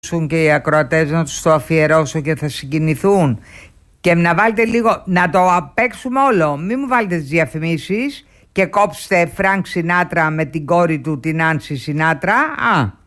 και οι ακροατές να τους το αφιερώσω και θα συγκινηθούν. Και να βάλετε λίγο, να το παίξουμε όλο. Μην μου βάλετε τις διαφημίσεις και κόψτε Φρανκ Σινάτρα με την κόρη του την Άνση Σινάτρα.